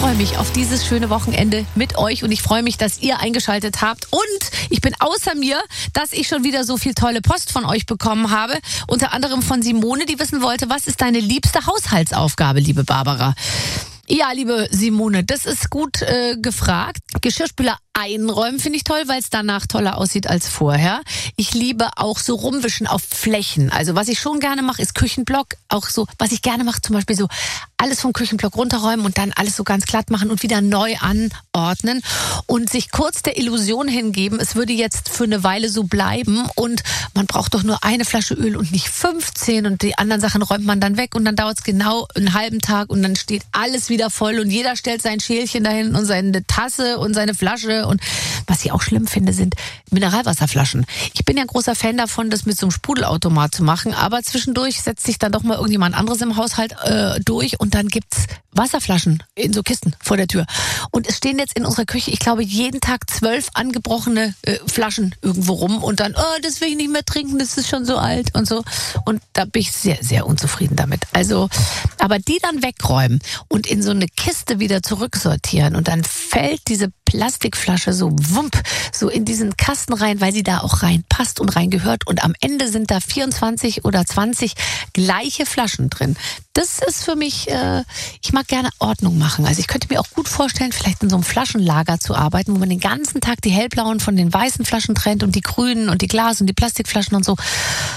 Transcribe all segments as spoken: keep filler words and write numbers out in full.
freue mich auf dieses schöne Wochenende mit euch und ich freue mich, dass ihr eingeschaltet habt. Und ich bin außer mir, dass ich schon wieder so viel tolle Post von euch bekommen habe. Unter anderem von Simone, die wissen wollte, was ist deine liebste Haushaltsaufgabe, liebe Barbara? Ja, liebe Simone, das ist gut äh, gefragt. Geschirrspüler einräumen finde ich toll, weil es danach toller aussieht als vorher. Ich liebe auch so rumwischen auf Flächen. Also was ich schon gerne mache, ist Küchenblock. Auch so, was ich gerne mache, zum Beispiel so alles vom Küchenblock runterräumen und dann alles so ganz glatt machen und wieder neu anordnen. Und sich kurz der Illusion hingeben, es würde jetzt für eine Weile so bleiben und man braucht doch nur eine Flasche Öl und nicht fünfzehn und die anderen Sachen räumt man dann weg und dann dauert es genau einen halben Tag und dann steht alles wieder voll und jeder stellt sein Schälchen dahin und seine Tasse und seine Flasche. Und was ich auch schlimm finde, sind Mineralwasserflaschen. Ich bin ja ein großer Fan davon, das mit so einem Sprudelautomat zu machen, aber zwischendurch setzt sich dann doch mal irgendjemand anderes im Haushalt äh, durch und dann gibt's Wasserflaschen in so Kisten vor der Tür. Und es stehen jetzt in unserer Küche, ich glaube, jeden Tag zwölf angebrochene äh, Flaschen irgendwo rum und dann, oh, das will ich nicht mehr trinken, das ist schon so alt und so. Und da bin ich sehr, sehr unzufrieden damit. Also, aber die dann wegräumen und in so eine Kiste wieder zurücksortieren und dann fällt diese Plastikflasche so wump, so in diesen Kasten rein, weil sie da auch reinpasst und reingehört und am Ende sind da vierundzwanzig oder zwanzig gleiche Flaschen drin. Das ist für mich, äh, ich mag gerne Ordnung machen. Also ich könnte mir auch gut vorstellen, vielleicht in so einem Flaschenlager zu arbeiten, wo man den ganzen Tag die hellblauen von den weißen Flaschen trennt und die grünen und die Glas- und die Plastikflaschen und so.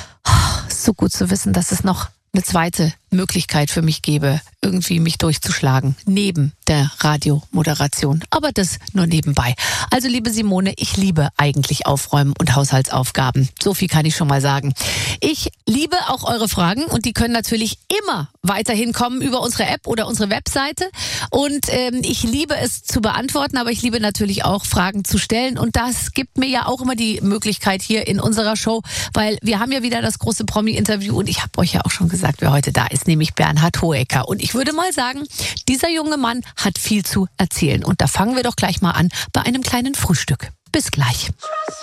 So gut zu wissen, dass es noch eine zweite Möglichkeit für mich gäbe, irgendwie mich durchzuschlagen, neben der Radiomoderation. Aber das nur nebenbei. Also liebe Simone, ich liebe eigentlich Aufräumen und Haushaltsaufgaben. So viel kann ich schon mal sagen. Ich liebe auch eure Fragen und die können natürlich immer weiterhin kommen über unsere App oder unsere Webseite. Und ähm, ich liebe es zu beantworten, aber ich liebe natürlich auch Fragen zu stellen. Und das gibt mir ja auch immer die Möglichkeit hier in unserer Show, weil wir haben ja wieder das große Promi-Interview und ich habe euch ja auch schon gesagt, wer heute da ist, nämlich Bernhard Hoëcker. Und ich würde mal sagen, dieser junge Mann hat viel zu erzählen. Und da fangen wir doch gleich mal an bei einem kleinen Frühstück. Bis gleich.